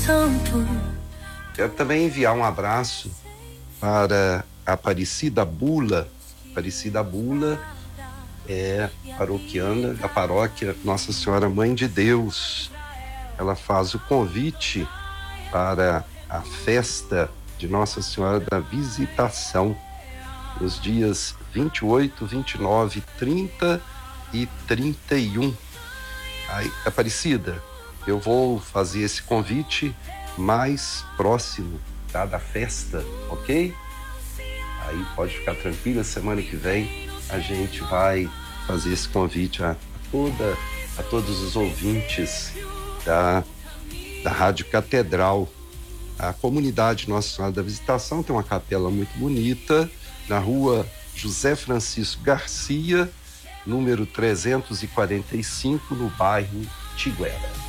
Quero também enviar um abraço para a Aparecida Bula. Aparecida Bula é paroquiana da paróquia Nossa Senhora Mãe de Deus. Ela faz o convite para a festa de Nossa Senhora da Visitação, nos dias 28, 29, 30 e 31. Aí, Aparecida, eu vou fazer esse convite mais próximo, tá, da festa, ok? Aí pode ficar tranquila, semana que vem a gente vai fazer esse convite a todos os ouvintes da Rádio Catedral. A comunidade Nossa Senhora da Visitação tem uma capela muito bonita na rua José Francisco Garcia, número 345, no bairro Tiguera.